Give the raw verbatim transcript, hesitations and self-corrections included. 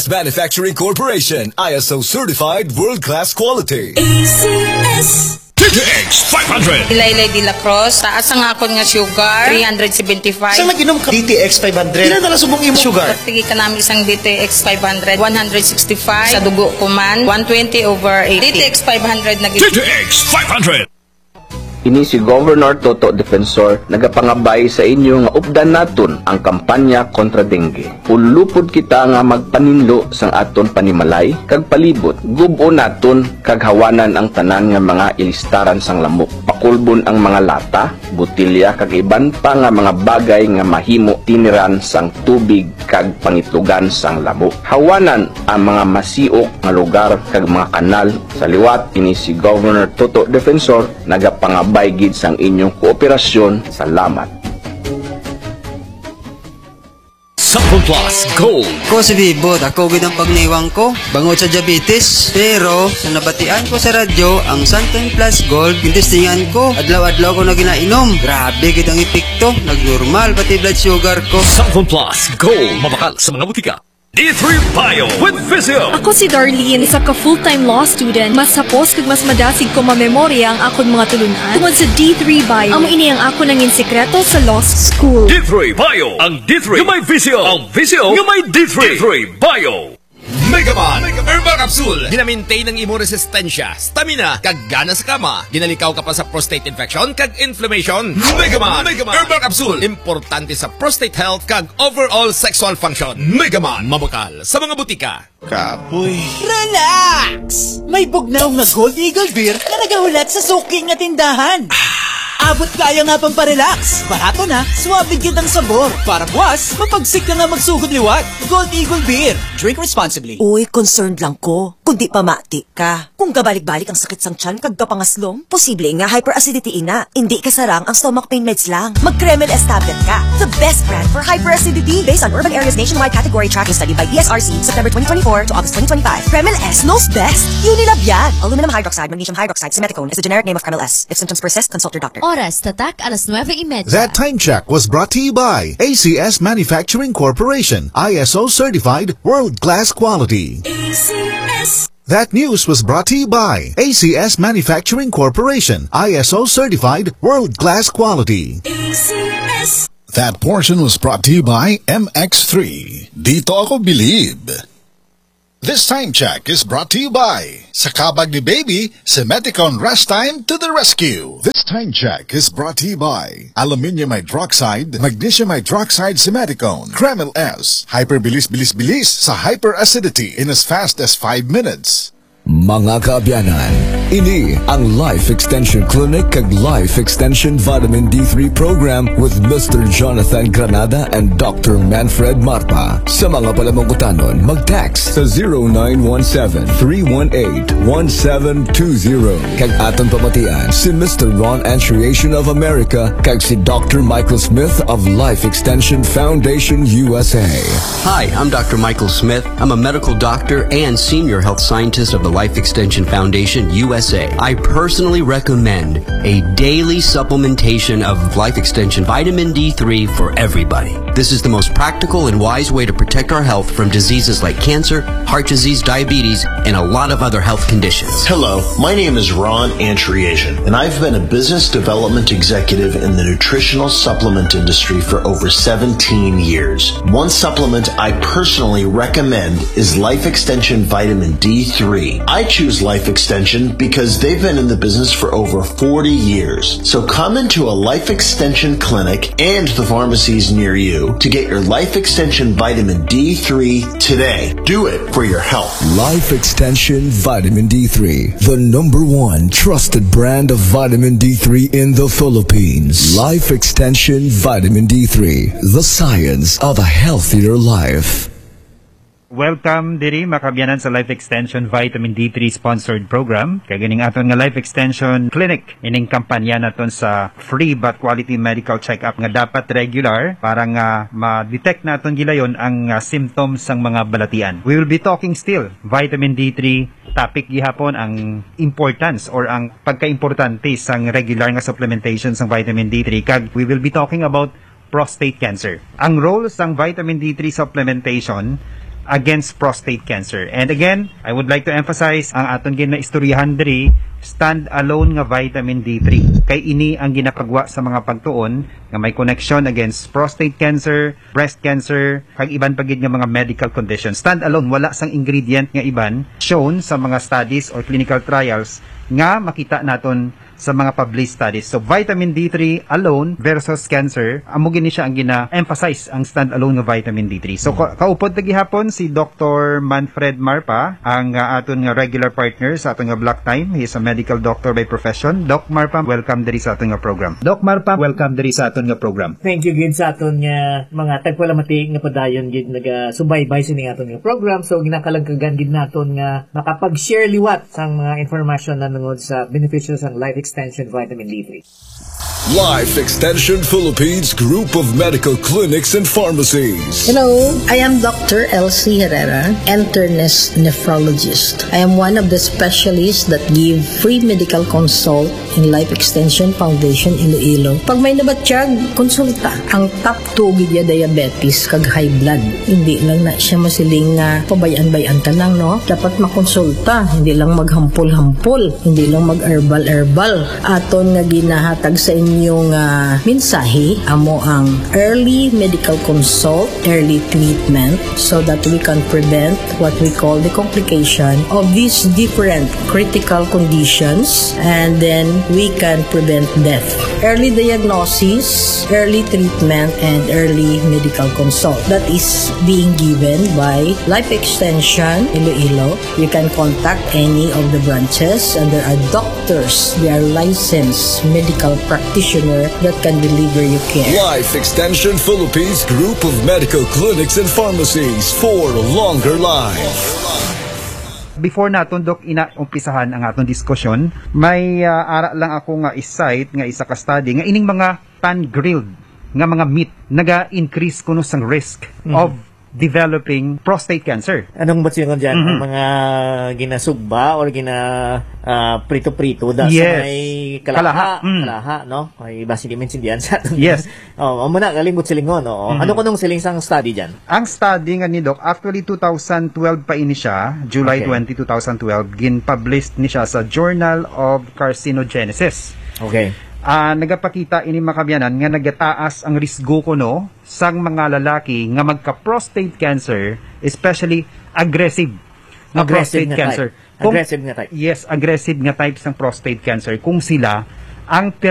Manufacturing Corporation, I S O certified world-class quality. A C S D T X five hundred. Ilaylay de la Cruz, taas ang akon nga sugar, three seventy-five. Sa nag-inom ka D T X five hundred, ilan na lang subong imo sugar? Tigi ka namin isang D T X five hundred, one sixty-five. Sa dugo ko man, one twenty over eighty. D T X five hundred nag- D T X five hundred. Ini si Governor Toto Defensor nagapangabay sa inyo nga updan naton ang kampanya kontra dengue. Ulupod kita nga magpaninlo sang aton panimalay kag palibot. Gubo naton kag hawanan ang tanan nga mga ilistaran sang lamok. Pakulbon ang mga lata, butilya kag iban pa nga mga bagay nga mahimo tiniran sang tubig kag pangitlugan sang lamok. Hawanan ang mga masiok nga lugar kag mga kanal. Sa liwat ini si Governor Toto Defensor nagapangabay baygid sang inyong kooperasyon. Salamat. Sample Plus Gold. Ko si Bibot, ako gid ang pagniwang ko bangod sa diabetes. Pero sa nabatian ko sa radyo ang Santon Plus Gold, gintestingan ko. Adlaw-adlaw ko na ginainom. Grabe gid ang epekto. Nagnormal pati blood sugar ko. Sample Plus Gold. Mabakal sa mga butika. D three Bio with Physio. Ako si Darlene, isa ka full-time law student. Mas sapos kag mas madasig ko mamemorya ang akon mga tulunan tungod sa D three Bio. Amo ini ang ako nangin sekreto sa law school. D three Bio. Ang D three yung may Physio. Ang Physio yung may D three. D three Bio. Megaman Herbal Capsule. Ginamaintain ang imo resistensya, stamina, kag gana sa kama. Ginalikaw ka pa sa prostate infection kag inflammation. Megaman Herbal Capsule. Importante sa prostate health kag overall sexual function. Megaman mabakal sa mga butika. Kapoy. Relax! May bugnaw nga Gold Eagle Beer na nagahulat sa suki nga tindahan. Abot kaya nga pang parelax. Barato na, suwabe gid ang sabor. Para buwas, mapagsik ka nga magsugod liwat. Gold Eagle Beer. Drink responsibly. Uy, concerned lang ko. Kundi pamati ka. Kung gabalik-balik ang sakit sang tiyan kag kapangaslom, posible nga hyperacidity ina. Hindi ka sarang ang stomach pain meds lang. Mag-Kremel S tablet ka. The best brand for hyperacidity based on Urban Areas Nationwide Category Tracking Study by E S R C, September twenty twenty-four to August twenty twenty-five. Kremel S knows best. Unilab yan. Aluminum hydroxide, magnesium hydroxide, simeticone is the generic name of Kremel S. If symptoms persist, consult your doctor. Oras tatak alas nueve y media. That time check was brought to you by A C S Manufacturing Corporation, I S O certified world-class quality. A C S. That news was brought to you by A C S Manufacturing Corporation, I S O certified world-class quality. A C S. That portion was brought to you by M X three. Dito ako believe. This time check is brought to you by sa kabag ni baby, Simeticone Rest Time to the rescue. This time check is brought to you by Aluminium Hydroxide, Magnesium Hydroxide Simeticone, Kremel S, Hyperbilis-bilis-bilis sa hyperacidity in as fast as five minutes. Mga kaabyanan, ini ang Life Extension Clinic kag Life Extension Vitamin D three Program with Mister Jonathan Granada and Doctor Manfred Marpa. Sa mga palamangkutanon, mag-text sa zero nine one seven, three one eight, one seven two zero. Kag aton pamatian si Mister Ron Antriation of America kag si Doctor Michael Smith of Life Extension Foundation U S A. Hi, I'm Doctor Michael Smith. I'm a medical doctor and senior health scientist of the Life Extension Foundation U S A. I personally recommend a daily supplementation of Life Extension Vitamin D three for everybody. This is the most practical and wise way to protect our health from diseases like cancer, heart disease, diabetes, and a lot of other health conditions. Hello, my name is Ron Antriation, and I've been a business development executive in the nutritional supplement industry for over seventeen years. One supplement I personally recommend is Life Extension Vitamin D three. I choose Life Extension because they've been in the business for over forty years. So come into a Life Extension clinic and the pharmacies near you to get your Life Extension Vitamin D three today. Do it for your health. Life Extension Vitamin D three, the number one trusted brand of vitamin D three in the Philippines. Life Extension Vitamin D three, the science of a healthier life. Welcome diri makabyanan sa Life Extension Vitamin D three sponsored program. Kaganing aton nga Life Extension Clinic ining kampanya naton sa free but quality medical check-up nga dapat regular para nga ma-detect naton gilayon ang uh, symptoms sang mga balatian. We will be talking still vitamin D three topic gihapon ang importance or ang pagka-importante sang regular nga supplementation sang vitamin D three kag we will be talking about prostate cancer. Ang role sang vitamin D three supplementation against prostate cancer. And again, I would like to emphasize ang aton gin na istoryahan diri stand alone nga vitamin D three. Kay ini ang ginapagwa sa mga pagtuon nga may connection against prostate cancer, breast cancer, kag iban pagid nga mga medical conditions. Stand alone, wala sang ingredient nga iban shown sa mga studies or clinical trials nga makita naton sa mga published studies. So, vitamin D three alone versus cancer, amo gini siya ang gina-emphasize ang stand-alone nga vitamin D three. So, ka kaupod na gihapon si Doctor Manfred Marpa, ang uh, aton nga regular partner sa aton nga Block Time. He is a medical doctor by profession. Doc Marpa, welcome diri sa aton nga program. Doc Marpa, welcome diri sa aton nga program. Thank you gid sa aton nga mga tagpalamati nga padayon gid naga subaybay sining aton nga program. So, ginakalangkagan gid naton nga makapag-share liwat sang mga information na nangod sa beneficial sang life extension vitamin D three. Life Extension Philippines Group of Medical Clinics and Pharmacies. Hello, I am Doctor Elsie Herrera, internist nephrologist. I am one of the specialists that give free medical consult in Life Extension Foundation Iloilo. Pag may nabatsyag, konsulta. Ang top two gidya diabetes kag high blood. Hindi lang na siya masiling nga pabayan-bayan ka lang, no? Dapat makonsulta, hindi lang maghampol-hampol, hindi lang mag-herbal-herbal. Aton nga ginahatag sa inyong uh, mensahe, amo ang early medical consult, early treatment, so that we can prevent what we call the complication of these different critical conditions, and then we can prevent death. Early diagnosis, early treatment, and early medical consult. That is being given by Life Extension Iloilo. You can contact any of the branches, and there are doctors, they are licensed medical practitioner that can deliver you care. Life Extension Philippines Group of Medical Clinics and Pharmacies for longer life. Before naton Dok ina-umpisahan ang atong diskusyon, may uh, ara lang ako nga i-cite nga isa ka study nga ining mga pan-grilled nga mga meat naga-increase kuno sang risk mm-hmm. of developing prostate cancer. Anong batsingon dyan? Mm-hmm. Ang mga ginasugba or gina uh, prito-prito da yes. sa may kalaha, kalaha, mm. kalaha no? Ay basi dimension diyan sa atong. Yes. Oh, amo na kalimot silingon, no. Mm-hmm. Ano kunong siling sang study diyan? Ang study nga ni Doc, actually two thousand twelve pa ini siya, July okay. twentieth, twenty twelve, gin-published ni siya sa Journal of Carcinogenesis. Okay. Uh, nagapakita ini makabyanan nga nagataas ang risgo kuno sang mga lalaki nga magka-prostate cancer, especially aggressive na aggressive prostate nga cancer. Type. Kung, aggressive nga type. Yes, aggressive nga types ng prostate cancer kung sila ang